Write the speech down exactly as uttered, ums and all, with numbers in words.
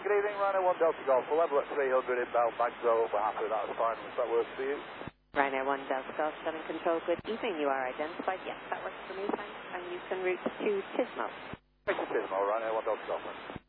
Fine, good evening, Rhino one Delta Golf. We'll level at three hundred inbound Bagdell. We're happy with that, that's fine. If that works for you. Rhino one Delta Golf, seven Control, good evening. You are identified. Yes, that works for me, thanks. And you can route to Tismo. Thank you, Tismo, Rhino one Delta Golf.